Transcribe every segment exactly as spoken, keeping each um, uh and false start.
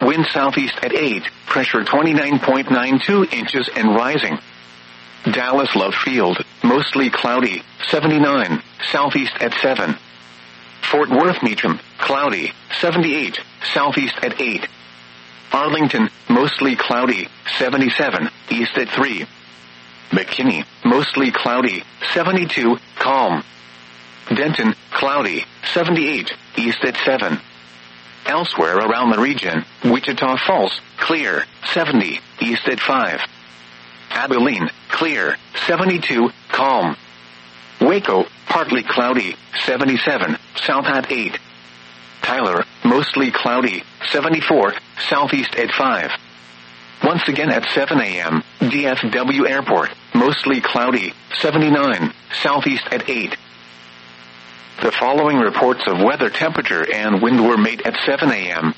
wind southeast at eight, pressure twenty-nine point nine two inches and rising. Dallas Love Field, mostly cloudy, seventy-nine, southeast at seven. Fort Worth Meacham, cloudy, seventy-eight, southeast at eight. Arlington, mostly cloudy, seventy-seven, east at three. McKinney, mostly cloudy, seventy-two, calm. Denton, cloudy, seventy-eight, east at seven. Elsewhere around the region, Wichita Falls, clear, seventy, east at five. Abilene, clear, seventy-two, calm. Waco, partly cloudy, seventy-seven, south at eight. Tyler, mostly cloudy, seventy-four, southeast at five. Once again at seven a.m., D F W Airport, mostly cloudy, seventy-nine, southeast at eight. The following reports of weather temperature and wind were made at seven a.m.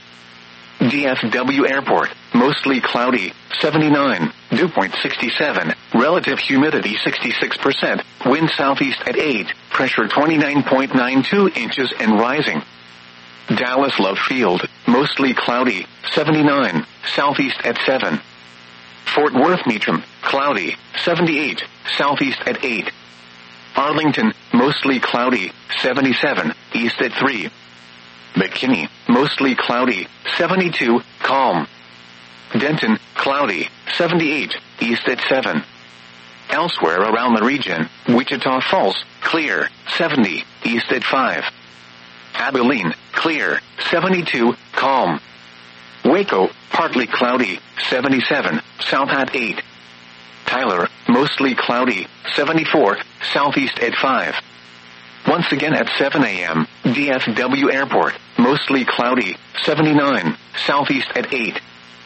D F W Airport, mostly cloudy, seventy-nine, dew point sixty-seven, relative humidity sixty-six percent, wind southeast at eight, pressure twenty-nine point nine two inches and rising. Dallas Love Field, mostly cloudy, seventy-nine, southeast at seven. Fort Worth Meacham, cloudy, seventy-eight, southeast at eight. Arlington, mostly cloudy, seventy-seven, east at three. McKinney, mostly cloudy, seventy-two, calm. Denton, cloudy, seventy-eight, east at seven. Elsewhere around the region, Wichita Falls, clear, seventy, east at five. Abilene, clear, seventy-two, calm. Waco, partly cloudy, seventy-seven, south at eight. Tyler, mostly cloudy, seventy-four, southeast at five. Once again at seven a.m., D F W Airport, mostly cloudy, seventy-nine, southeast at eight.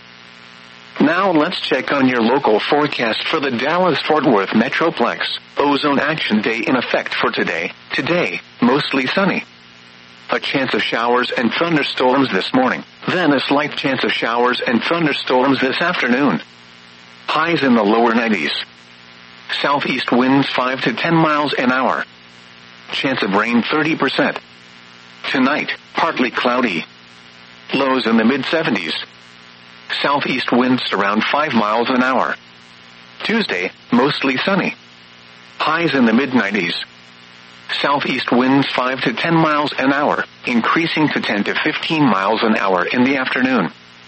Now let's check on your local forecast for the Dallas-Fort Worth Metroplex. Ozone Action Day in effect for today. Today, mostly sunny. A chance of showers and thunderstorms this morning, then a slight chance of showers and thunderstorms this afternoon. Highs in the lower nineties. Southeast winds five to ten miles an hour. Chance of rain thirty percent. Tonight, partly cloudy. Lows in the mid-seventies. Southeast winds around five miles an hour. Tuesday, mostly sunny. Highs in the mid-nineties. Southeast winds five to ten miles an hour, increasing to ten to fifteen miles an hour in the afternoon.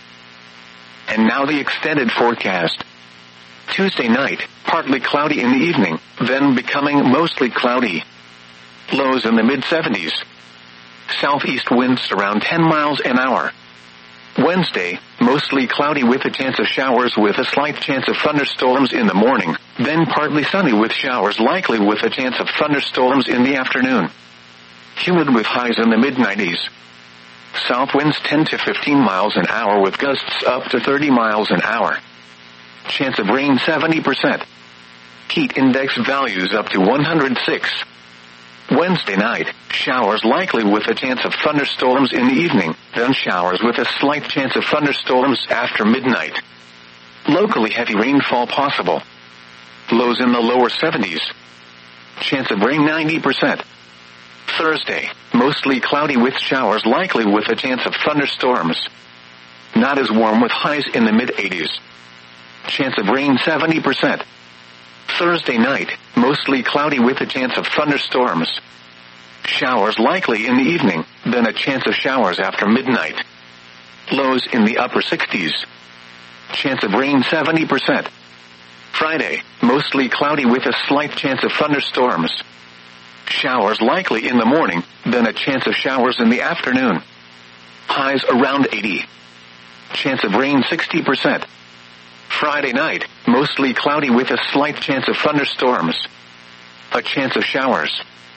And now the extended forecast. Tuesday night, partly cloudy in the evening, then becoming mostly cloudy. Lows in the mid-seventies. Southeast winds around ten miles an hour. Wednesday, mostly cloudy with a chance of showers with a slight chance of thunderstorms in the morning, then partly sunny with showers likely with a chance of thunderstorms in the afternoon. Humid with highs in the mid-nineties. South winds ten to fifteen miles an hour with gusts up to thirty miles an hour. Chance of rain seventy percent. Heat index values up to one hundred six. Wednesday night, showers likely with a chance of thunderstorms in the evening, then showers with a slight chance of thunderstorms after midnight. Locally heavy rainfall possible. Lows in the lower seventies. Chance of rain ninety percent. Thursday, mostly cloudy with showers likely with a chance of thunderstorms. Not as warm with highs in the mid-eighties. Chance of rain seventy percent. Thursday night, mostly cloudy with a chance of thunderstorms. Showers likely in the evening, then a chance of showers after midnight. Lows in the upper sixties. Chance of rain seventy percent. Friday, mostly cloudy with a slight chance of thunderstorms. Showers likely in the morning, then a chance of showers in the afternoon. Highs around eighty. Chance of rain sixty percent. Friday night, mostly cloudy with a slight chance of thunderstorms. A chance of showers.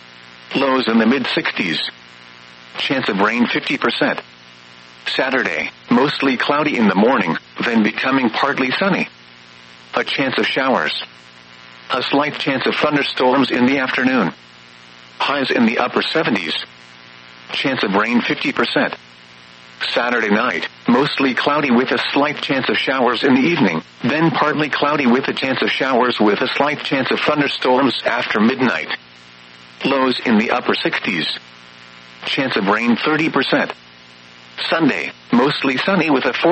Lows in the mid-sixties. Chance of rain fifty percent. Saturday, mostly cloudy in the morning, then becoming partly sunny. A chance of showers. A slight chance of thunderstorms in the afternoon. Highs in the upper seventies. Chance of rain fifty percent. Saturday night, mostly cloudy with a slight chance of showers in the evening, then partly cloudy with a chance of showers with a slight chance of thunderstorms after midnight. Lows in the upper sixties. Chance of rain thirty percent. Sunday, mostly sunny with a forty